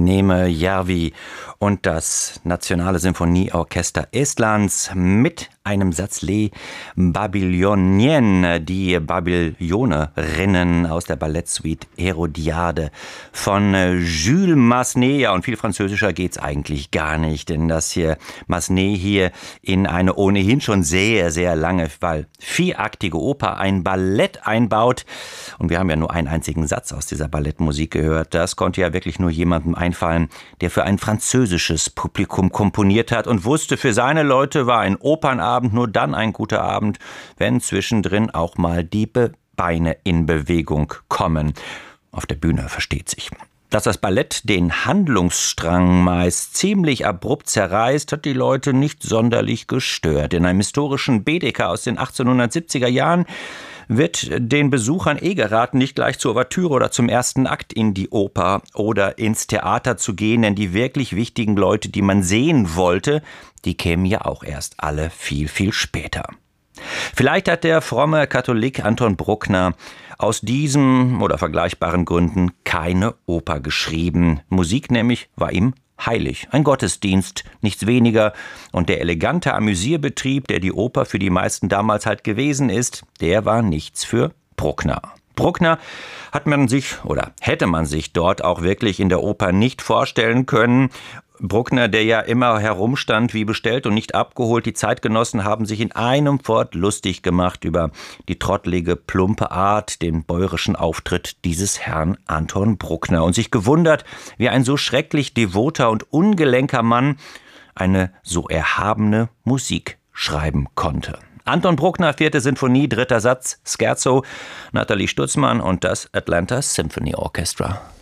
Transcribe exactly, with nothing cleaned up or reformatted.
Neeme Järvi und das Nationale Sinfonieorchester Estlands mit einem Satz Les Babyloniennes, die Babylonerinnen aus der Ballettsuite Hérodiade von Jules Massenet. Ja, und viel französischer geht's eigentlich gar nicht, denn dass hier Massenet hier in eine ohnehin schon sehr, sehr lange, weil vieraktige Oper ein Ballett einbaut. Und wir haben ja nur einen einzigen Satz aus dieser Ballettmusik gehört. Das konnte ja wirklich nur jemandem einfallen, der für ein französisches Publikum komponiert hat und wusste, für seine Leute war ein Opernabend nur dann ein guter Abend, wenn zwischendrin auch mal die Beine in Bewegung kommen. Auf der Bühne, versteht sich. Dass das Ballett den Handlungsstrang meist ziemlich abrupt zerreißt, hat die Leute nicht sonderlich gestört. In einem historischen Baedeker aus den achtzehnhundertsiebziger Jahren wird den Besuchern eh geraten, nicht gleich zur Ouvertüre oder zum ersten Akt in die Oper oder ins Theater zu gehen, denn die wirklich wichtigen Leute, die man sehen wollte, die kämen ja auch erst alle viel, viel später. Vielleicht hat der fromme Katholik Anton Bruckner aus diesem oder vergleichbaren Gründen keine Oper geschrieben. Musik nämlich war ihm heilig, ein Gottesdienst, nichts weniger. Und der elegante Amüsierbetrieb, der die Oper für die meisten damals halt gewesen ist, der war nichts für Bruckner. Bruckner hat man sich oder hätte man sich dort auch wirklich in der Oper nicht vorstellen können. Bruckner, der ja immer herumstand wie bestellt und nicht abgeholt. Die Zeitgenossen haben sich in einem Fort lustig gemacht über die trottlige, plumpe Art, den bäuerischen Auftritt dieses Herrn Anton Bruckner und sich gewundert, wie ein so schrecklich devoter und ungelenker Mann eine so erhabene Musik schreiben konnte. Anton Bruckner, vierte Sinfonie, dritter Satz, Scherzo, Nathalie Stutzmann und das Atlanta Symphony Orchestra.